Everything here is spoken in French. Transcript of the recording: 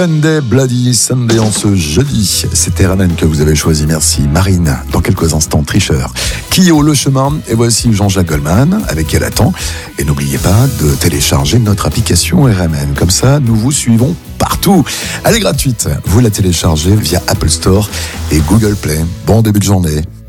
Sunday, Bloody Sunday en ce jeudi. C'était RMN que vous avez choisi, merci. Marine, dans quelques instants, Tricheur. Kyo, Le Chemin, et voici Jean-Jacques Goldman, avec Elle attend. Et n'oubliez pas de télécharger notre application RMN. Comme ça, nous vous suivons partout. Elle est gratuite. Vous la téléchargez via Apple Store et Google Play. Bon début de journée.